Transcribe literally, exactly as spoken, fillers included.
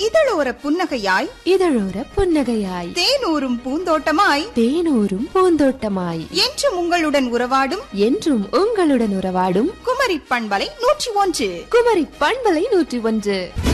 இதழோர புன்னகையாய் இதழோர புன்னகையாய் தேனூரும் பூந்தோட்டமாய் தேனூரும் பூந்தோட்டமாய் என்றும் உங்களுடன் உறவாடும் என்றும் உங்களுடன் உறவாடும் குமரி பண்பலை நூற்றி ஒன்று குமரி பண்பலை நூற்றி ஒன்று.